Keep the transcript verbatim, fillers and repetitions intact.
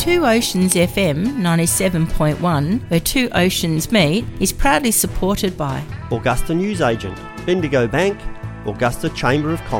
Two Oceans F M ninety-seven point one, where two oceans meet, is proudly supported by Augusta Newsagent, Bendigo Bank, Augusta Chamber of Commerce.